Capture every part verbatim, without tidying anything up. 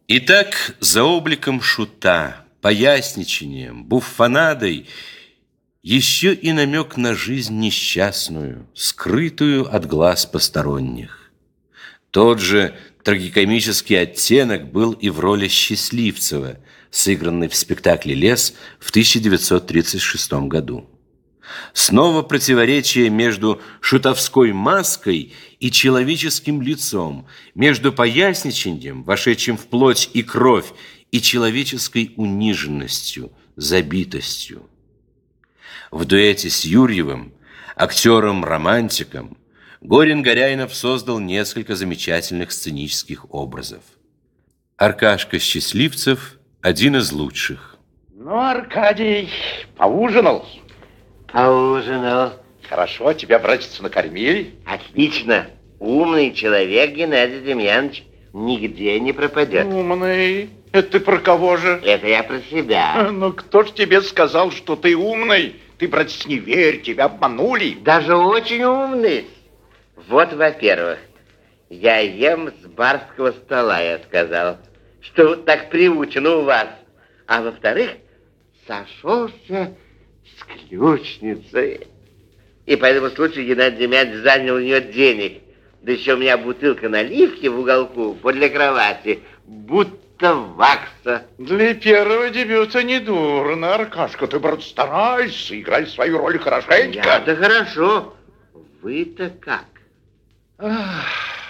Итак, за обликом шута, поясничанием, буффонадой еще и намек на жизнь несчастную, скрытую от глаз посторонних. Тот же трагикомический оттенок был и в роли Счастливцева, сыгранной в спектакле «Лес» в тысяча девятьсот тридцать шестом году. Снова противоречие между шутовской маской и человеческим лицом, между поясничанием, вошедшим в плоть и кровь, и человеческой униженностью, забитостью. В дуэте с Юрьевым, актером-романтиком, Горин-Горяйнов создал несколько замечательных сценических образов. Аркашка Счастливцев – один из лучших. Ну, Аркадий, поужинал? Поужинал. Хорошо, тебя, братец, накормили? Отлично. Умный человек, Геннадий Демьянович, нигде не пропадет. Умный? Это ты про кого же? Это я про себя. Ну, кто ж тебе сказал, что ты умный? Ты, братец, не верь, тебя обманули. Даже очень умный. Вот, во-первых, я ем с барского стола, я сказал, что так приучено у вас. А во-вторых, сошелся с ключницей. И по этому случаю Геннадий Демьянович занял у нее денег. Да еще у меня бутылка наливки в уголку подле кровати, будто вакса. Для первого дебюта недурно, Аркашка. Ты, брат, старайся, играй свою роль хорошенько. Я-то хорошо. Вы-то как? Ах,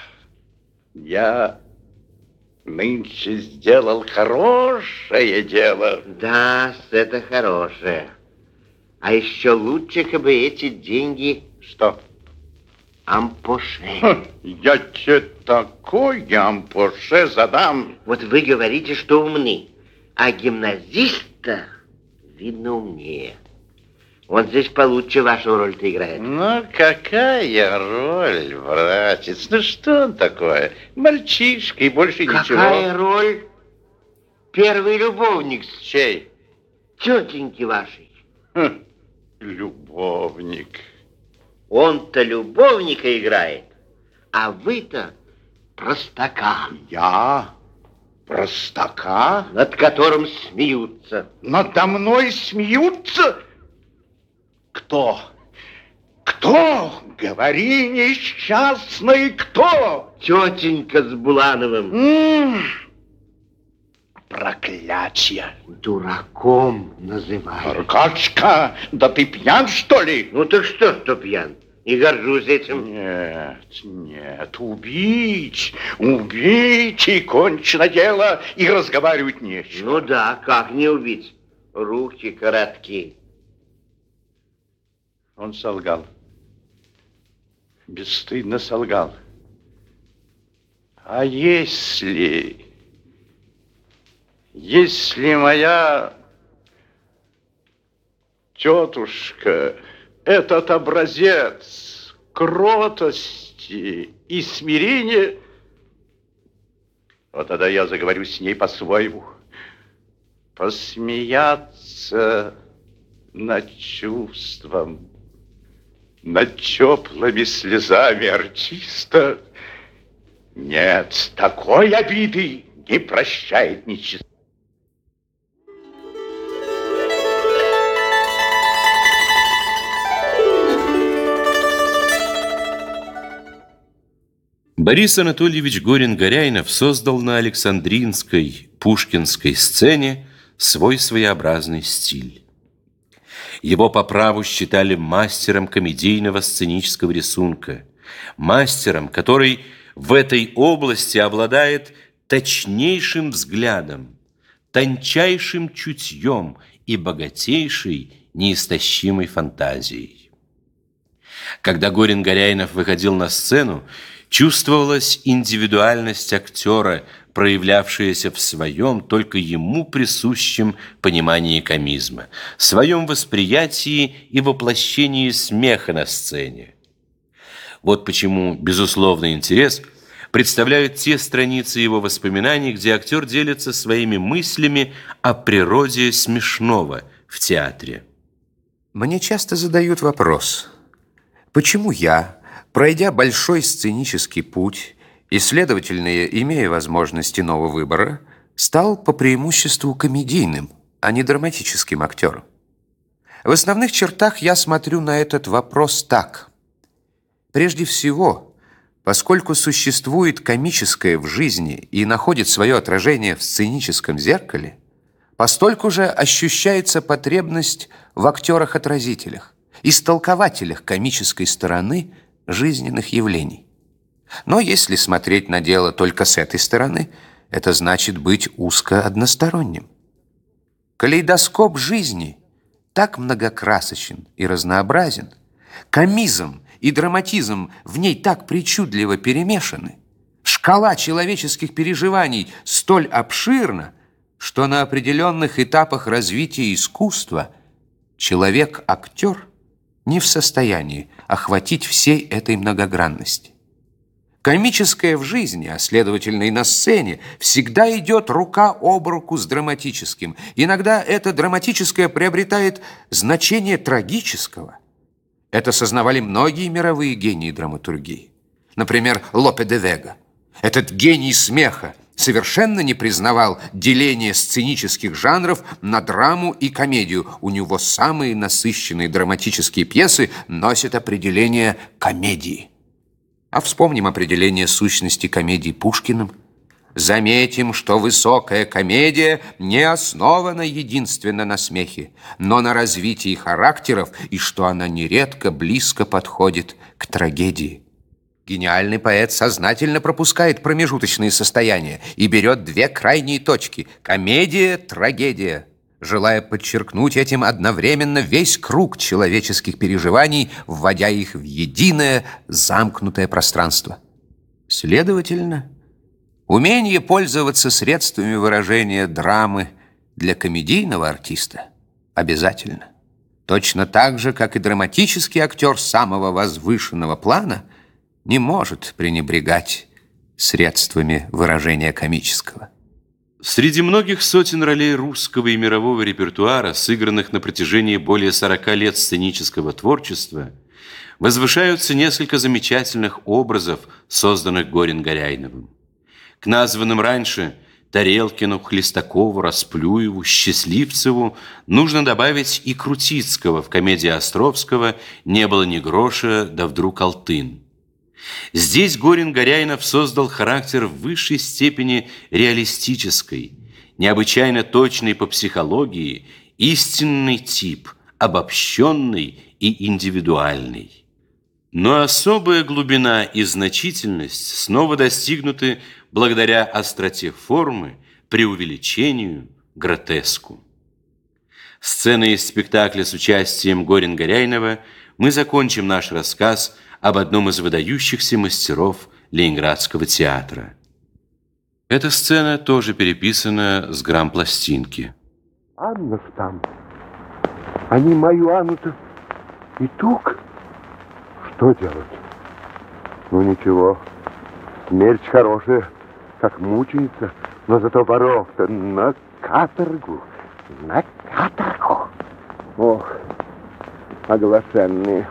я нынче сделал хорошее дело. Да, это хорошее. А еще лучше, как бы эти деньги... Что? Ампоше. Ха, я тебе такой ампоше задам. Вот вы говорите, что умны, а гимназиста, видно, умнее. Он здесь получше вашу роль-то играет. Ну, какая роль, братец? Ну, что он такое? Мальчишка и больше какая ничего. Какая роль? Первый любовник. Чей? Тетеньки вашей. Хм, любовник. Он-то любовника играет, а вы-то простака. Я? Простака? Над которым смеются. Надо мной смеются? Кто? Кто? Говори, несчастный, кто? Тетенька с Булановым. М-м, проклятие. Дураком называют. Аркашка, да ты пьян, что ли? Ну так что, что пьян? И горжусь этим. Нет, нет, убить, убить, и кончено дело, и разговаривать нечего. Ну да, как не убить? Руки коротки. Он солгал. Бесстыдно солгал. А если... Если моя тетушка, этот образец кротости и смирения, вот тогда я заговорю с ней по-своему. Посмеяться над чувством, над теплыми слезами артиста. Нет, такой обиды не прощает нечистота. Борис Анатольевич Горин-Горяйнов создал на Александринской, пушкинской сцене свой своеобразный стиль. Его по праву считали мастером комедийного сценического рисунка, мастером, который в этой области обладает точнейшим взглядом, тончайшим чутьем и богатейшей неистощимой фантазией. Когда Горин-Горяйнов выходил на сцену, чувствовалась индивидуальность актера, проявлявшаяся в своем, только ему присущем понимании комизма, своем восприятии и воплощении смеха на сцене. Вот почему безусловный интерес представляют те страницы его воспоминаний, где актер делится своими мыслями о природе смешного в театре. Мне часто задают вопрос, почему я, пройдя большой сценический путь и, следовательно, имея возможность иного выбора, стал по преимуществу комедийным, а не драматическим актером. В основных чертах я смотрю на этот вопрос так. Прежде всего, поскольку существует комическое в жизни и находит свое отражение в сценическом зеркале, постольку же ощущается потребность в актерах-отразителях, истолкователях комической стороны жизненных явлений. Но если смотреть на дело только с этой стороны, это значит быть узко односторонним. Калейдоскоп жизни так многокрасочен и разнообразен, комизм и драматизм в ней так причудливо перемешаны, шкала человеческих переживаний столь обширна, что на определенных этапах развития искусства человек-актер не в состоянии охватить всей этой многогранности. Комическое в жизни, а следовательно и на сцене, всегда идет рука об руку с драматическим. Иногда это драматическое приобретает значение трагического. Это сознавали многие мировые гении драматургии. Например, Лопе де Вега. Этот гений смеха совершенно не признавал деление сценических жанров на драму и комедию. У него самые насыщенные драматические пьесы носят определение комедии. А вспомним определение сущности комедии Пушкиным. Заметим, что высокая комедия не основана единственно на смехе, но на развитии характеров, и что она нередко близко подходит к трагедии. Гениальный поэт сознательно пропускает промежуточные состояния и берет две крайние точки – комедия, трагедия, желая подчеркнуть этим одновременно весь круг человеческих переживаний, вводя их в единое замкнутое пространство. Следовательно, умение пользоваться средствами выражения драмы для комедийного артиста обязательно. Точно так же, как и драматический актер самого возвышенного плана не может пренебрегать средствами выражения комического. Среди многих сотен ролей русского и мирового репертуара, сыгранных на протяжении более сорока лет сценического творчества, возвышаются несколько замечательных образов, созданных Горин-Горяйновым. К названным раньше Тарелкину, Хлестакову, Расплюеву, Счастливцеву нужно добавить и Крутицкого в комедии Островского «Не было ни гроша, да вдруг Алтын». Здесь Горин-Горяйнов создал характер в высшей степени реалистической, необычайно точный по психологии, истинный тип, обобщенный и индивидуальный. Но особая глубина и значительность снова достигнуты благодаря остроте формы, преувеличению, гротеску. Сценой из спектакля с участием Горин-Горяйнова мы закончим наш рассказ об одном из выдающихся мастеров Ленинградского театра. Эта сцена тоже переписана с грампластинки. Анна там. Они мою Анну-то и тук. Что делать? Ну ничего, смерть хорошая, как мучается, но зато воров-то на каторгу, на каторгу. Ох, оглашенные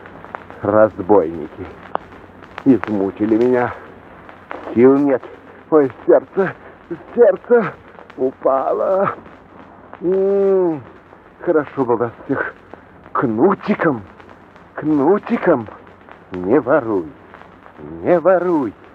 разбойники. Измучили меня. Сил нет. Ой, сердце, сердце упало. М-м, хорошо бы вас всех кнутиком, кнутиком. Не воруй, не воруй.